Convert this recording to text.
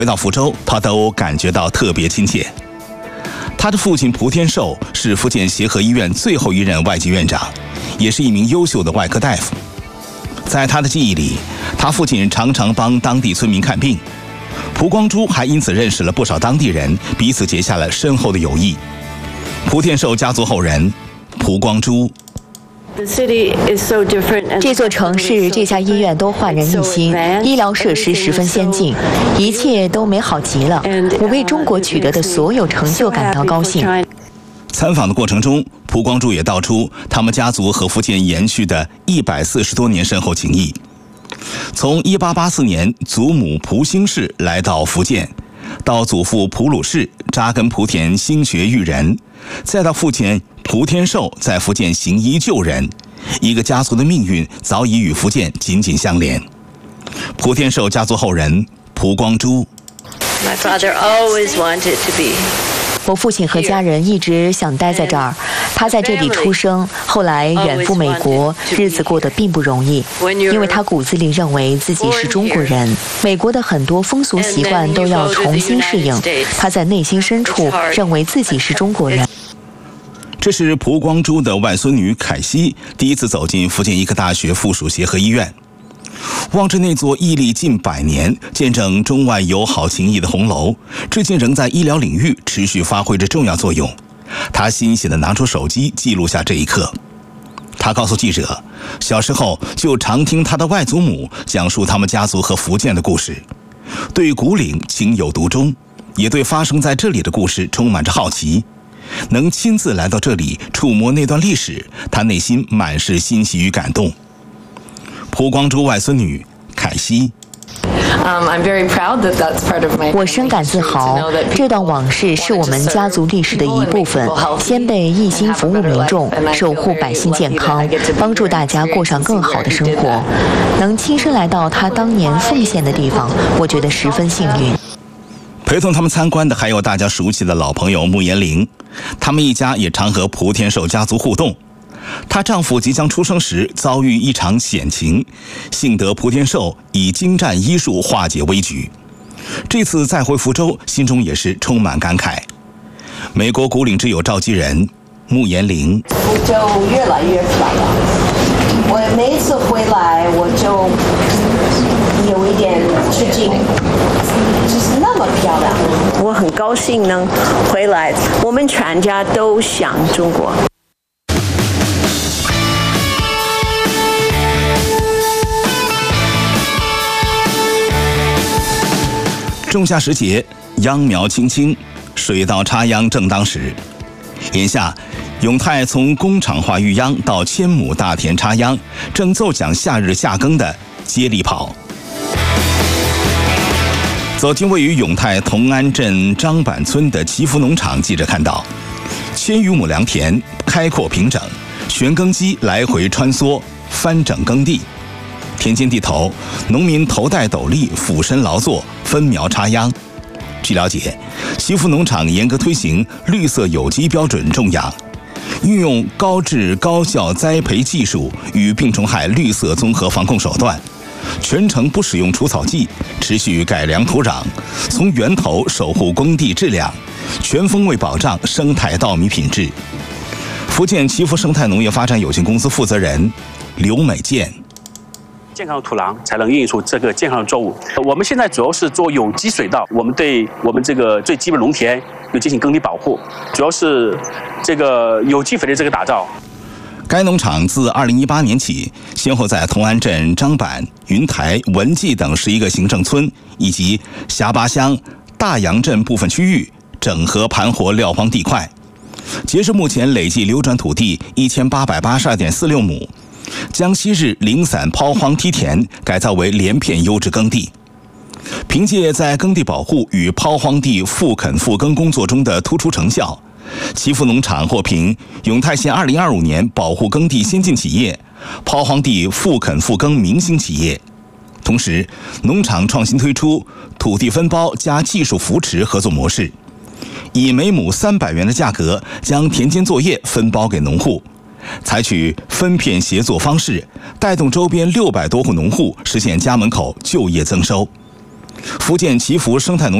回到福州，他都感觉到特别亲切。他的父亲蒲天寿是福建协和医院最后一任外籍院长，也是一名优秀的外科大夫。在他的记忆里，他父亲常常帮当地村民看病，蒲光珠还因此认识了不少当地人，彼此结下了深厚的友谊。蒲天寿家族后人蒲光珠。 这座城市、这家医院都焕然一新，医疗设施十分先进，一切都美好极了。我为中国取得的所有成就感到高兴。 参访的过程中，蒲光珠也道出他们家族和福建延续的140多年深厚情谊。从1884年祖母蒲兴氏来到福建，到祖父蒲鲁氏扎根莆田兴学育人，再到父亲蒲天寿在福建行医救人，一个家族的命运早已与福建紧紧相连。蒲天寿家族后人蒲光珠。 我父亲和家人一直想待在这儿，他在这里出生，后来远赴美国，日子过得并不容易，因为他骨子里认为自己是中国人，美国的很多风俗习惯都要重新适应，他在内心深处认为自己是中国人。 这是蒲光珠的外孙女凯西第一次走进福建医科大学附属协和医院，望着那座屹立近100年、见证中外友好情谊的红楼，至今仍在医疗领域持续发挥着重要作用。他欣喜地拿出手机记录下这一刻。他告诉记者，小时候就常听他的外祖母讲述他们家族和福建的故事，对古岭情有独钟，也对发生在这里的故事充满着好奇。能亲自来到这里触摸那段历史，他内心满是欣喜与感动。蒲光珠外孙女凯西。 我深感自豪，这段往事是我们家族历史的一部分。先辈一心服务民众，守护百姓健康，帮助大家过上更好的生活。能亲身来到他当年奉献的地方，我觉得十分幸运。 陪同他们参观的还有大家熟悉的老朋友穆延龄，他们一家也常和蒲天寿家族互动。她丈夫即将出生时遭遇一场险情，幸得蒲天寿以精湛医术化解危局。这次再回福州，心中也是充满感慨。美国古岭之友召集人穆延龄。 福州越来越漂亮，我每一次回来我就有一点吃惊，就是那么漂亮。我很高兴能回来，我们全家都想中国。 仲夏时节，秧苗青青，水稻插秧正当时。眼下，永泰从工厂化育秧到1000亩大田插秧，正奏响夏日夏耕的接力跑。走进位于永泰同安镇张板村的祈福农场，记者看到1000余亩良田开阔平整，旋耕机来回穿梭，翻整耕地。田间地头，农民头戴斗笠，俯身劳作，分苗插秧。据了解，祈福农场严格推行绿色有机标准种养，运用高质高效栽培技术与病虫害绿色综合防控手段，全程不使用除草剂，持续改良土壤，从源头守护耕地质量，全方位保障生态稻米品质。福建祈福生态农业发展有限公司负责人刘美健。 健康的土壤才能孕育出这个健康的作物。我们现在主要是做有机水稻，我们对我们这个最基本农田有进行耕地保护，主要是这个有机肥的这个打造。 该农场自2018年起，先后在同安镇张板、云台、文记等11个行政村以及峡巴乡大洋镇部分区域整合盘活撂荒地块，截至目前累计流转土地1882.46亩。将昔日零散抛荒梯田改造为连片优质耕地。凭借在耕地保护与抛荒地复垦复耕工作中的突出成效，祈福农场获评永泰县2025年保护耕地先进企业、抛荒地复垦复耕明星企业。同时，农场创新推出土地分包加技术扶持合作模式，以每亩300元的价格将田间作业分包给农户。采取分片协作方式，带动周边600多户农户实现家门口就业增收。 福建祈福生态农